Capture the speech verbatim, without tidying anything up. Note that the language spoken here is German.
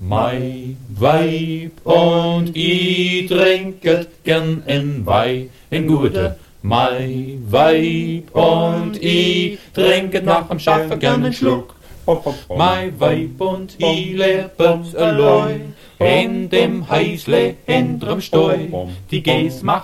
Mei Weib und i trinket gern en Wein, en gute. Mei Weib und i trinket nach dem Schaffen gern en Schluck. Mei Weib und i lebet allein in dem Häusle hinterm Stall. Die Gäs macht